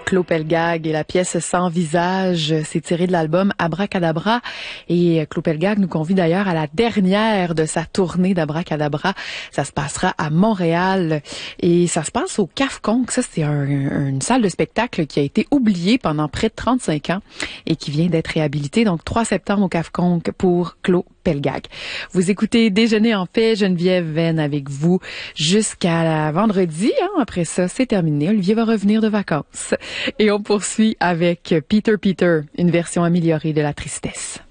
Claude Pelgag et la pièce Sans visage, c'est tiré de l'album Abracadabra. Et Claude Pelgag nous convie d'ailleurs à la dernière de sa tournée d'Abracadabra. Ça se passera à Montréal et ça se passe au CAF Conc. Ça, c'est une salle de spectacle qui a été oubliée pendant près de 35 ans et qui vient d'être réhabilitée. Donc, 3 septembre au CAF Conc pour Claude Pelgag. Vous écoutez Déjeuner en paix, Geneviève Venn avec vous jusqu'à vendredi. Après ça, c'est terminé. Olivier va revenir de vacances. Et on poursuit avec Peter, une version améliorée de La Tristesse.